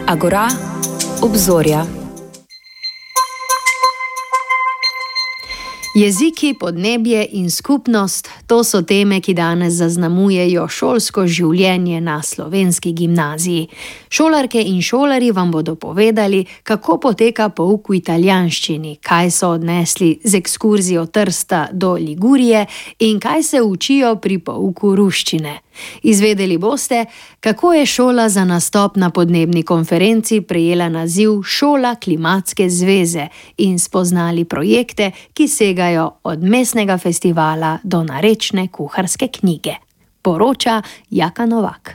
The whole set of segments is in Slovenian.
Agora, obzorja. Jeziki, podnebje in skupnost, to so teme, ki danes zaznamujejo šolsko življenje na slovenski gimnaziji. Šolarke in šolarji vam bodo povedali, kako poteka pouk v italijanščini, kaj so odnesli z ekskurzijo Trsta do Ligurije in kaj se učijo pri pouku ruščine. Izvedeli boste, kako je šola za nastop na podnebni konferenci prejela naziv Šola klimatske zveze in spoznali projekte, ki segajo od mestnega festivala do narečne kuharske knjige. Poroča Jaka Novak.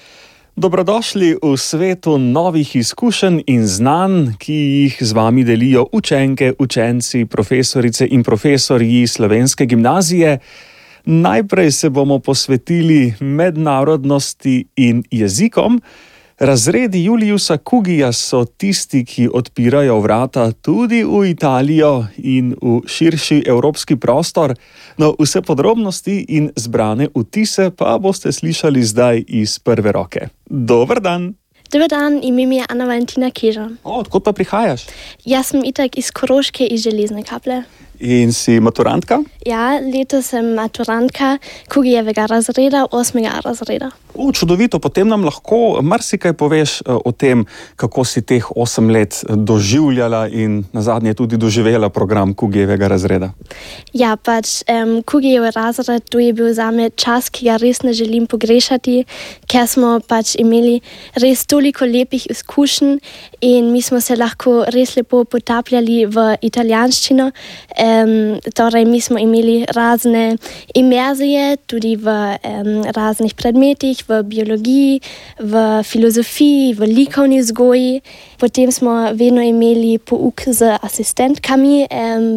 Dobrodošli v svetu novih izkušenj in znanj, ki jih z vami delijo učenke, učenci, profesorice in profesorji slovenske gimnazije. Najprej se bomo posvetili mednarodnosti in jezikom. Razredi Juliusa Kugija so tisti, ki odpirajo vrata tudi v Italijo in v širši evropski prostor. No, vse podrobnosti in zbrane vtise pa boste slišali zdaj iz prve roke. Dober dan! Dobar dan, ime mi je Anna Valentina Keža. Odkot pa prihajaš? Jaz sem itak iz Koroške, iz Železne Kaple. In si maturantka? Ja, letos sem maturantka Kugijevega razreda, 8. razreda. Čudovito, potem nam lahko marsikaj poveš o tem, kako si teh 8 let doživljala in nazadnje tudi doživela program Kugijevega razreda. Ja, Kugijev razred, to je bil zame čas, ki ga res ne želim pogrešati, ker smo imeli res toliko lepih izkušenj in mi smo se lahko res lepo potapljali v italijanščino. Torej, mi smo imeli razne imerzije, tudi v raznih predmetih, v biologiji, v filozofiji, v likovni vzgoji. Potem smo vedno imeli pouk z asistentkami,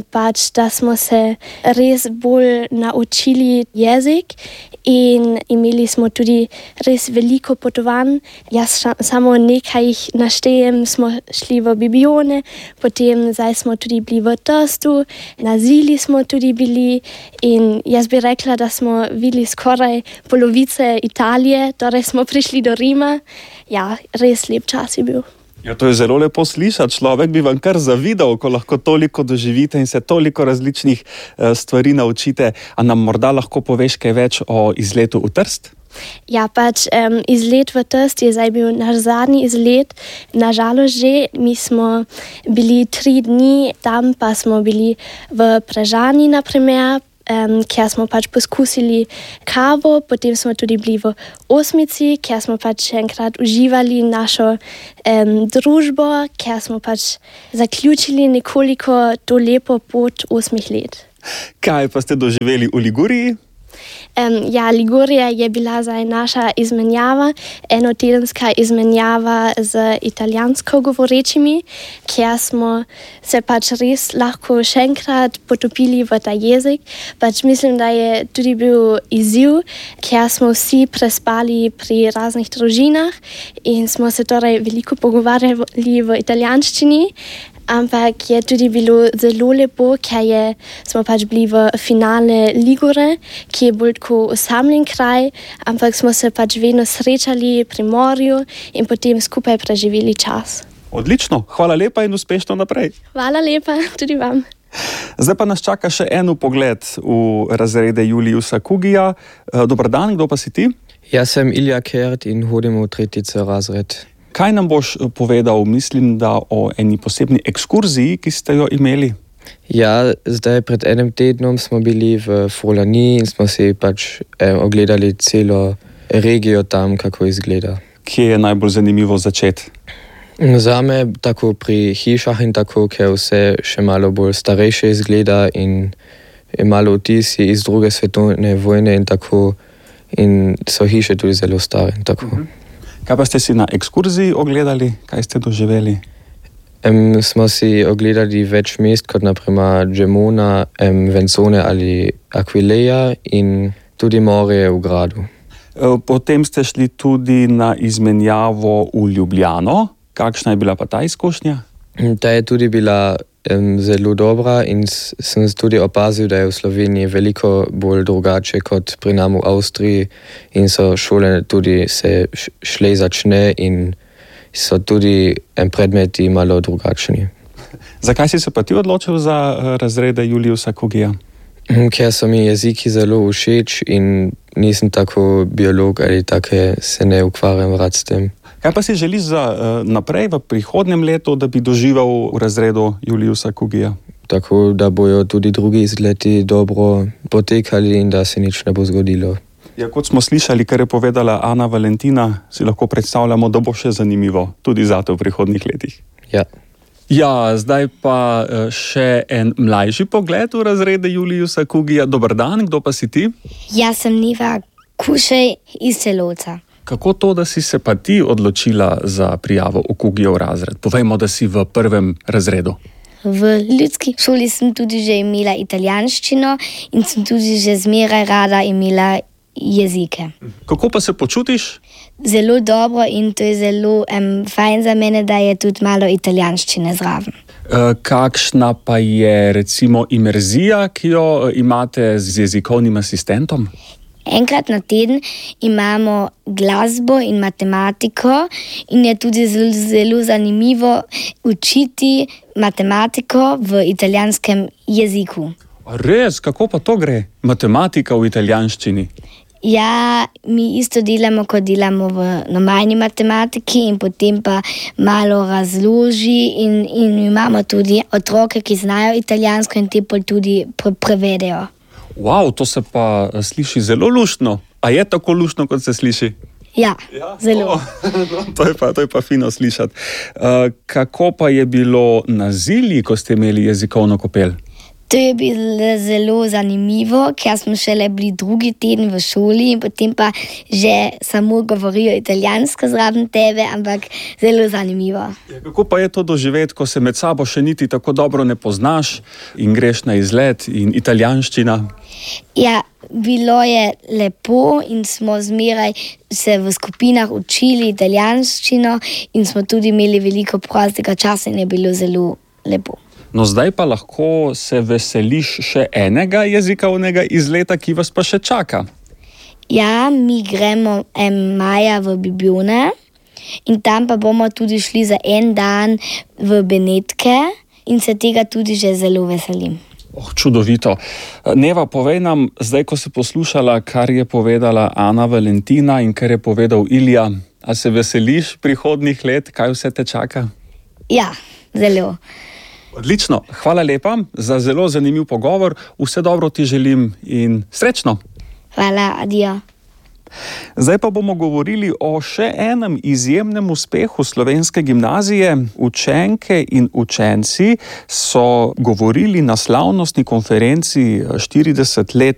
da smo se res bolj naučili jezik in imeli smo tudi res veliko potovanj. Jaz samo nekaj jih naštejem, smo šli v Bibione, potem zdaj smo tudi bili v Trstu, na Zili smo tudi bili in jaz bi rekla, da smo videli skoraj polovice Italije, torej smo prišli do Rima. Ja, res lep čas je bil. Ja, to je zelo lepo slišati. Človek bi vam kar zavidal, ko lahko toliko doživite in se toliko različnih stvari naučite. A nam morda lahko poveš kaj več o izletu v Trst? Ja, izlet v Trst je zdaj bil naš zadnji izlet. Nažalost že, mi smo bili 3 dni, tam pa smo bili v Prežani, na primer, kjer smo poskusili kavo, potem smo tudi bili v Osmici, kjer smo še enkrat uživali našo družbo, kjer smo zaključili nekoliko to lepo pot 8 let. Kaj pa ste doživeli v Liguriji? Ja, Ligurija je bila zdaj naša izmenjava, enotedenska izmenjava z italijansko govorečimi, kjer smo se res lahko še enkrat potopili v ta jezik. Mislim, da je tudi bil izziv, kjer smo vsi prespali pri raznih družinah in smo se torej veliko pogovarjali v italijanščini. Ampak je tudi bilo zelo lepo, ker smo bili v finale Ligure, ki je bolj tako osamljen kraj, ampak smo se vedno srečali pri morju in potem skupaj preživeli čas. Odlično, hvala lepa in uspešno naprej. Hvala lepa, tudi vam. Zdaj pa nas čaka še en pogled v razrede Juliusa Kugija. Dobar dan, kdo pa si ti? Jaz sem Ilja Kert in hodim v 3. razred. Kaj nam boš povedal, mislim, da o eni posebni ekskurziji, ki ste jo imeli? Ja, zdaj pred enim tednom smo bili v Folani in smo si ogledali celo regijo tam, kako izgleda. Kje je najbolj zanimivo začeti? Zame tako pri hišah in tako, ker vse še malo bolj starejše izgleda in je malo vtisi iz 2. svetovne vojne in tako in so hiše tudi zelo stare in tako. Kaj pa ste si na ekskurziji ogledali? Kaj ste doživeli? Smo si ogledali več mest, kot naprimer Gemona, Venzone ali Aquileia in tudi morje v gradu. Potem ste šli tudi na izmenjavo v Ljubljano. Kakšna je bila pa ta izkušnja? Ta je tudi bila zelo dobra in sem tudi opazil, da je v Sloveniji veliko bolj drugače kot pri nam v Avstriji in so šole tudi se šle začne in so tudi predmeti malo drugačni. Zakaj si se pa ti odločil za razrede Juliusa Kugija? Ker so mi jeziki zelo všeč in nisem tako biolog ali take, se ne ukvarjam rad s tem. Kaj pa si želiš za naprej v prihodnjem letu, da bi doživel v razredu Juliusa Kugija? Tako, da bojo tudi drugi izleti dobro potekali in da se nič ne bo zgodilo. Ja, kot smo slišali, kar je povedala Ana Valentina, si lahko predstavljamo, da bo še zanimivo tudi zate v prihodnjih letih. Ja. Ja, zdaj pa še en mlajši pogled v razrede Juliusa Kugija. Dober dan, kdo pa si ti? Jaz sem Niva Kušej iz Celovca. Kako to, da si se pa ti odločila za prijavo v Kugijev razred? Povejmo, da si v 1. razredu. V ljudski šoli sem tudi že imela italijanščino in sem tudi že zmeraj rada imela jezike. Kako pa se počutiš? Zelo dobro in to je zelo fajn za mene, da je tudi malo italijanščine zraven. Kakšna pa je recimo imerzija, ki jo imate z jezikovnim asistentom? Enkrat na teden imamo glasbo in matematiko in je tudi zelo zanimivo učiti matematiko v italijanskem jeziku. Res, kako pa to gre? Matematika v italijanščini? Ja, mi isto delamo, kot delamo v normalni matematiki in potem pa malo razloži in imamo tudi otroke, ki znajo italijansko in te pol tudi prevedejo. Wow, to se pa sliši zelo luštno. A je tako luštno, kot se sliši? Ja, zelo. To je pa fino slišati. Kako pa je bilo na Zilji, ko ste imeli jezikovno kopel? To je bilo zelo zanimivo, ker smo šele bili 2. teden v šoli in potem pa že samo govorijo italijansko zraven tebe, ampak zelo zanimivo. Ja, kako pa je to doživeti, ko se med sabo še niti tako dobro ne poznaš in greš na izlet in italijanščina? Ja, bilo je lepo in smo zmeraj se v skupinah učili italijanščino in smo tudi imeli veliko prostega časa in je bilo zelo lepo. No, zdaj pa lahko se veseliš še enega jezikovnega izleta, ki vas pa še čaka. Ja, mi gremo maja v Bibione in tam pa bomo tudi šli za en dan v Benetke in se tega tudi že zelo veselim. Čudovito. Neva, povej nam, zdaj ko si poslušala, kar je povedala Ana Valentina in kar je povedal Ilija, a se veseliš prihodnjih let, kaj vse te čaka? Ja, zelo. Odlično, hvala lepa za zelo zanimiv pogovor, vse dobro ti želim in srečno. Hvala, adijo. Zdaj pa bomo govorili o še enem izjemnem uspehu slovenske gimnazije. Učenke in učenci so govorili na slavnostni konferenci 40 let